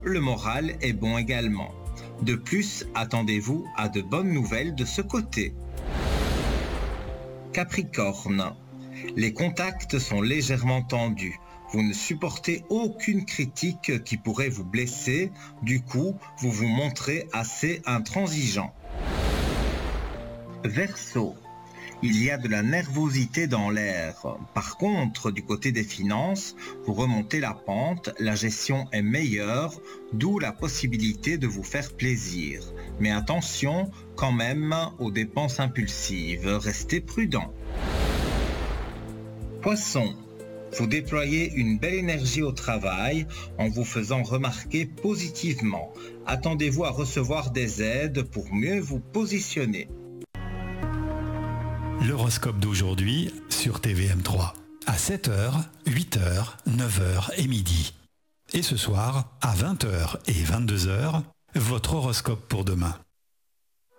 Le moral est bon également. De plus, attendez-vous à de bonnes nouvelles de ce côté. Capricorne. Les contacts sont légèrement tendus. Vous ne supportez aucune critique qui pourrait vous blesser. Du coup, vous vous montrez assez intransigeant. Verseau. Il y a de la nervosité dans l'air. Par contre, du côté des finances, vous remontez la pente, la gestion est meilleure, d'où la possibilité de vous faire plaisir. Mais attention quand même aux dépenses impulsives, restez prudent. Poisson. Vous déployez une belle énergie au travail en vous faisant remarquer positivement. Attendez-vous à recevoir des aides pour mieux vous positionner. L'horoscope d'aujourd'hui sur TVM3. À 7h, 8h, 9h et midi. Et ce soir, à 20h et 22h, votre horoscope pour demain.